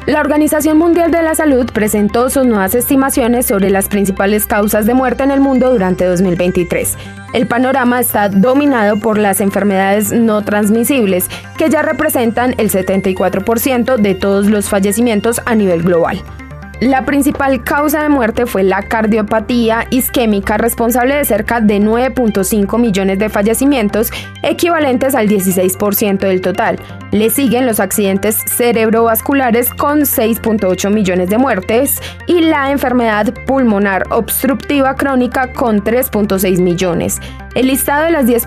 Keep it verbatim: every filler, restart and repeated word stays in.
La Organización Mundial de la Salud presentó sus nuevas estimaciones sobre las principales causas de muerte en el mundo durante dos mil veintitrés. El panorama está dominado por las enfermedades no transmisibles, que ya representan el setenta y cuatro por ciento de todos los fallecimientos a nivel global. La principal causa de muerte fue la cardiopatía isquémica, responsable de cerca de nueve punto cinco millones de fallecimientos, equivalentes al dieciséis por ciento del total. Le siguen los accidentes cerebrovasculares con seis punto ocho millones de muertes y la enfermedad pulmonar obstructiva crónica con tres punto seis millones. El listado de las diez